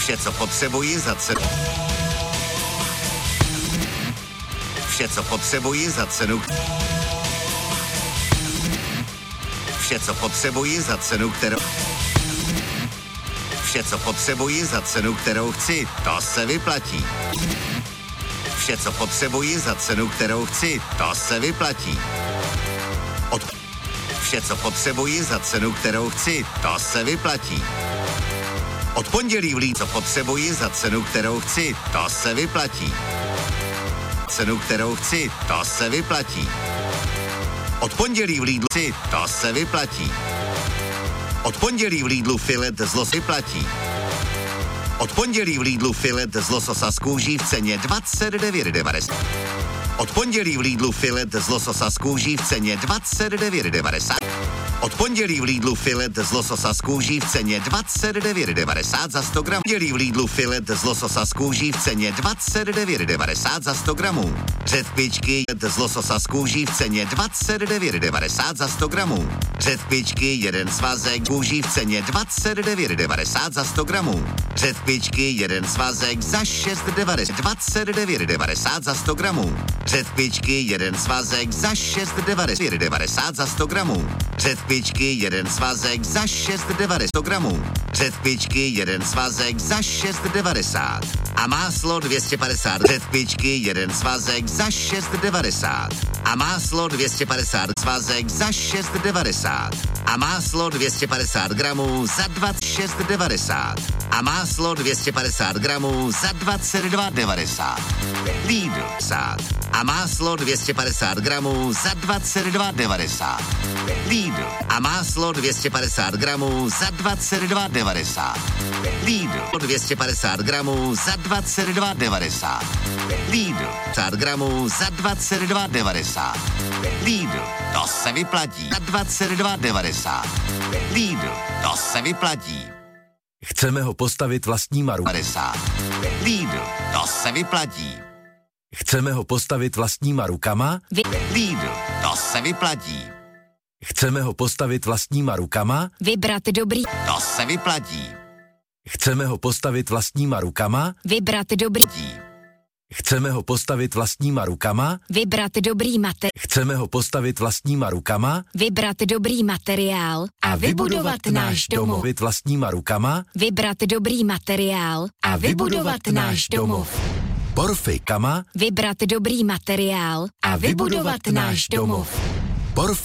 Vše, co potřebuji za cenu. Vše, co potřebuji za cenu. Vše, co potřebuji za cenu, kterou... Vše, co potřebuji za cenu, kterou chci, to se vyplatí. Vše, co potřebuji za cenu, kterou chci, to se vyplatí. Vše, co potřebuji za cenu, kterou chci, to se vyplatí. Od pondělí v Lidlu, co potřebuji za cenu, kterou chci, to se vyplatí. Cenu, kterou chci, to se vyplatí. Od pondělí v Lidlu, to se vyplatí. Od pondělí v Lidlu filet z losa vyplatí. Od pondělí v Lidlu filet z lososa z kůží v ceně 29,90. Od pondělí v Lidlu filet z lososa z kůží v ceně 29,90. Od pondělí v Lidlu filet z lososa z kůží v ceně 29,90 za 100 gramů. Pondělí v Lidlu filet z lososa z kůží v ceně 29,90 za 100 gramů. Řetpičky z lososa z kůží v ceně 29,90 za 100 gramů. Řetpičky jeden svazek kůží v ceně 29,90 za 100 gramů. Řetpičky jeden svazek za 6,29 za 100 gramů. Řetpičky jeden svazek za 6,90 za 100 gramů. Řetpičky jeden svazek za 6,90 gramů. Řetpičky jeden svazek za 6,90. A máslo 250. Řetpičky jeden svazek za 6,90. A máslo 250 svazek za 6,90. A máslo 250 gramů za 26,90. A máslo 250 gramů za 22,90. Lidl sát. A máslo 250 gramů za 22,90. Lidl. A máslo 250 gramů za 22,90. Lidl. 250 gramů za 22,90. Lidl. 50 gramů za 22,90. Lidl. To se vyplatí. Za 22,90. Lidl. To se vyplatí. Chceme ho postavit vlastníma rukama. Lidl. To se vyplatí. Chceme ho postavit vlastníma rukama. Lidl. To se vyplatí. Chceme ho postavit vlastníma rukama. Vybrat dobrý. To se vyplatí. Chceme ho postavit vlastníma rukama. Vybrat dobrý. Chceme ho postavit vlastníma rukama. Vybrat dobrý materiál. Chceme ho postavit vlastníma rukama. Vybrat dobrý materiál a vybudovat náš domov. Vlastníma rukama. Vybrat dobrý materiál a vybudovat náš domov. Porfikama. Vybrat dobrý materiál a vybudovat náš domov. Porfi